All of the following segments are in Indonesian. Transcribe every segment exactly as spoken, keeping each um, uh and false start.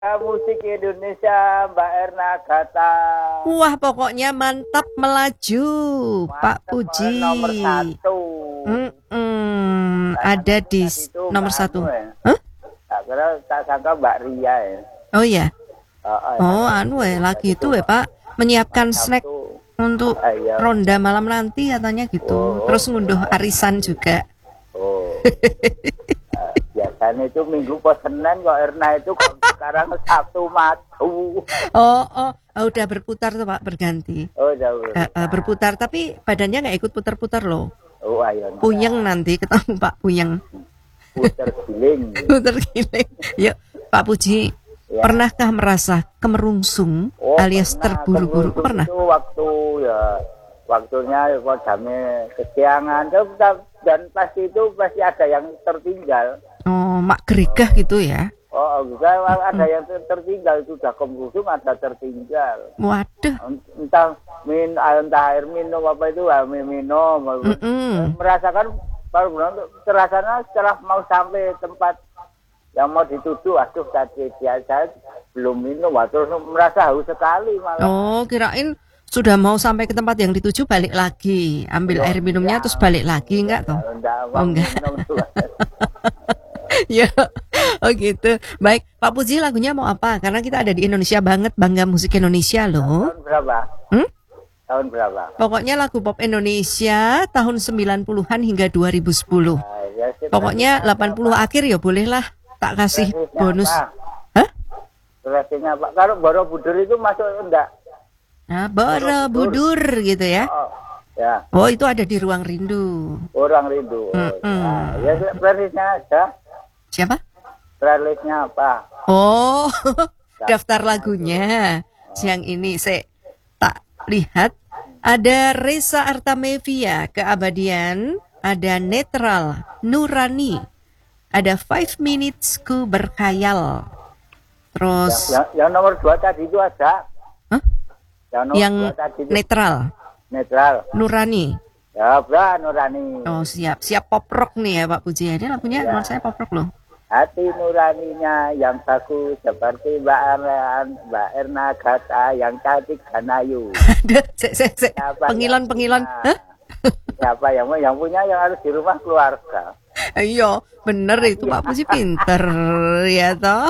musik Indonesia Mbak Erna Gata. Wah, pokoknya mantap melaju, Mantap, Pak Puji. Nomor satu. Mm-mm, ada di nomor satu. Ya? Huh? Tak kira tak sangka Mbak Ria ya. Oh iya. Oh, oh, oh anu ya, lagi itu ya Pak, menyiapkan snack tuh. untuk Ayo. ronda malam nanti katanya gitu. Oh, Terus ngunduh arisan juga. Oh. uh, biasanya itu minggu po Senin kok Erna itu kok sekarang Sabtu matu. Oh, oh, oh, udah berputar tuh Pak, berganti. Oh, udah berputar. Uh, uh, berputar tapi badannya nggak ikut putar-putar loh. Oh, ayo. Puyeng nanti ketemu Pak Puyeng. Putar giling. Putar giling. Yuk, Pak Puji. Ya. Pernahkah merasa kemerungsung oh, alias pernah. terburu-buru? Pernah? Itu waktu ya waktunya kok jamnya kesiangan dan pasti itu pasti ada yang tertinggal. Oh, mak gerigah gitu ya? Oh, juga ada yang tertinggal, itu sudah kemerungsung ada tertinggal. Waduh. Entah min entah air minum apa itu minum. Mm-mm. Merasakan baru terasanya setelah mau sampai tempat yang mau dituju, aduh tadi saya belum minum, terus merasa haus sekali malah. Oh, kirain sudah mau sampai ke tempat yang dituju balik lagi, ambil oh, air minumnya ya. Terus balik lagi, enggak toh? Enggak, oh, enggak. Ya, oh gitu. Baik, Pak Puji lagunya mau apa? Karena kita ada di Indonesia banget, bangga musik Indonesia loh. Tahun berapa? Hmm? Tahun berapa? Pokoknya lagu pop Indonesia tahun sembilan puluhan hingga dua ribu sepuluh. Nah, ya, pokoknya delapan puluh apa? Akhir ya boleh lah. Tak kasih Presisnya bonus. Apa? Hah? Presisnya Pak. Kalau Borobudur itu masuk enggak? Nah, Borobudur gitu ya. Oh, ya. Oh, itu ada di Ruang Rindu. Oh, Ruang Rindu. Oh, mm-hmm. Nah, ya playlistnya ada. Siapa? Playlistnya apa? Oh, daftar lagunya. Siang ini saya tak lihat. Ada Reza Artamevia, Keabadian. Ada Netral, Nurani. Ada Five Minutes Ku Berkhayal. Terus yang, yang, yang nomor dua tadi itu ada. Hah? Yang, nomor yang dua tadi itu. Netral. Netral. Nurani. Ya, bra Nurani. Oh, siap. Siap pop rock nih ya Pak Puji. Ini lagunya ya. Menurut saya pop rock loh. Hati nuraninya yang bagus seperti Mbak Erna, Mbak Erna Gata yang cantik Ganayu. se, se, se. Pengilan-pengilan. Hah? Siapa yang yang punya yang harus di rumah keluarga. Iya, bener itu Pak Puji pinter ya toh.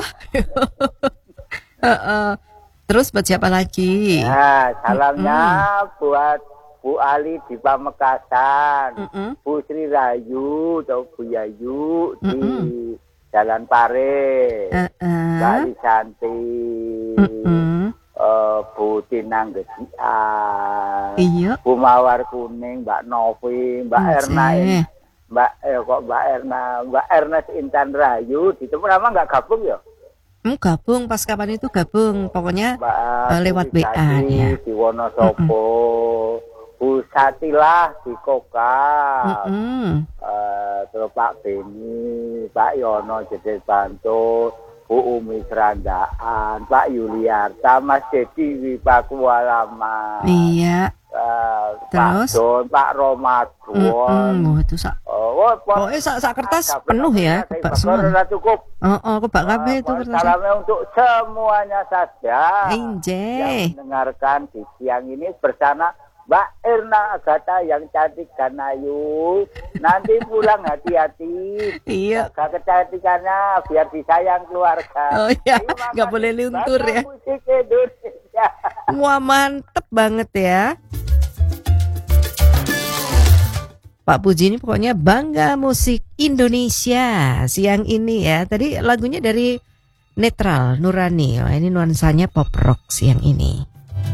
uh, uh. Terus buat siapa lagi? Nah, salamnya mm-hmm. buat Bu Ali di Pamekasan, mm-hmm. Bu Sri Rayu atau Bu Yayu mm-hmm. di Jalan Pare, uh-uh. Mbak Lisanti, mm-hmm. uh, Bu Tinang Gesian, iya. Bu Mawar Kuning, Mbak Novi, Mbak Ece. Erna. Mbak eh kok Mbak Erna, Mbak Ernest Intan Rayu, itu nama nggak gabung ya? Hmm, gabung pas kapan itu gabung, pokoknya Mbak, uh, lewat W A ya. Di Wonosobo, mm-mm. Bu Satilah di Kokal, uh, terus Pak Beni, Pak Yono Jedes Bantu, Bu Umi Serandaan, Pak Yuliarta, Mas Dedi Pak Kualama. Iya. Uh, Terus Pak Don, Pak Romadhon. Oh, itu sak. Oh, oh, oh eh sak, sak kertas penuh ya, kebak semua. Cukup. Oh, oh kebak kabeh itu kertas. Salamnya untuk semuanya saja. Inje. Yang mendengarkan di siang ini bersama Mbak Erna Agatha yang cantik dan ayu. Nanti pulang hati-hati. Iya. Jaga kecantikannya biar disayang keluarga. Oh iya, nggak boleh luntur ya. Musik Indonesia. Wah, mantep banget ya. Pak Puji ini pokoknya bangga musik Indonesia siang ini ya. Tadi lagunya dari Netral, Nurani. Oh, ini nuansanya pop rock siang ini.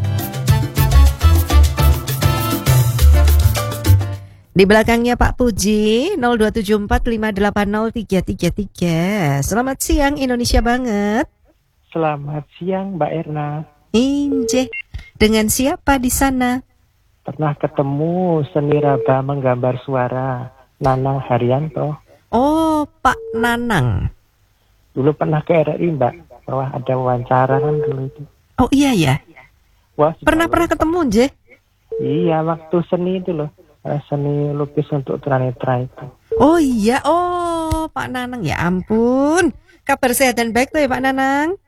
Di belakangnya Pak Puji nol dua tujuh empat lima delapan nol tiga tiga tiga. Selamat siang Indonesia banget. Selamat siang Mbak Erna. Inje. Dengan siapa di sana? Pernah ketemu seni raba menggambar suara Nanang Haryanto. Oh, Pak Nanang. Dulu pernah ke R R I Mbak. Wah, ada wawancara kan dulu itu. Oh iya ya. Wah, pernah-pernah ketemu Je? Iya, waktu seni itu loh. Seni lukis untuk tunanetra itu. Oh iya, oh Pak Nanang ya ampun. Kabar sehat dan baik tuh ya Pak Nanang?